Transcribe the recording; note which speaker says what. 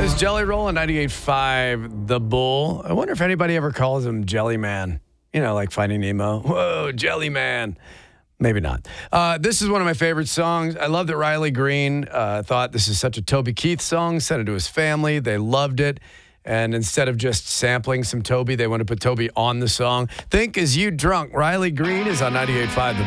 Speaker 1: There's Jelly Roll on 98.5 The Bull. I wonder if anybody ever calls him Jelly Man. You know, like Finding Nemo. Whoa, Jelly Man. Maybe not. This is one of my favorite songs. I love that Riley Green thought this is such a Toby Keith song, sent it to his family. They loved it. And instead of just sampling some Toby, they want to put Toby on the song. Think Is You Drunk? Riley Green is on 98.5 The